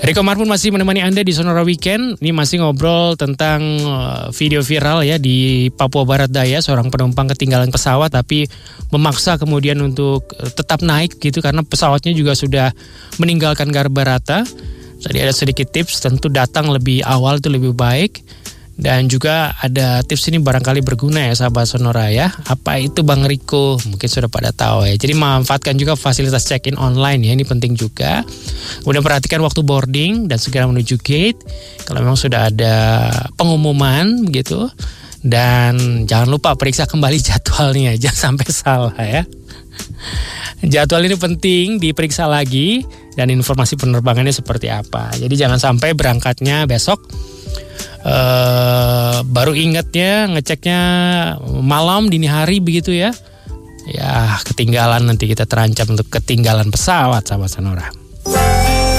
Riko Marbun masih menemani Anda di Sonora Weekend. Ini masih ngobrol tentang video viral ya di Papua Barat Daya. Seorang penumpang ketinggalan pesawat tapi memaksa kemudian untuk tetap naik gitu karena pesawatnya juga sudah meninggalkan Garbarata. Tadi ada sedikit tips, tentu datang lebih awal itu lebih baik. Dan juga ada tips ini barangkali berguna ya sahabat Sonora ya. Apa itu Bang Riko? Mungkin sudah pada tahu ya. Jadi manfaatkan juga fasilitas check-in online ya. Ini penting juga. Kemudian perhatikan waktu boarding dan segera menuju gate. Kalau memang sudah ada pengumuman gitu. Dan jangan lupa periksa kembali jadwalnya. Jangan sampai salah ya. Jadwal ini penting diperiksa lagi. Dan informasi penerbangannya seperti apa. Jadi jangan sampai berangkatnya besok baru ingatnya ngeceknya malam dini hari begitu ya. Ya ketinggalan, nanti kita terancam untuk ketinggalan pesawat sahabat Sonora.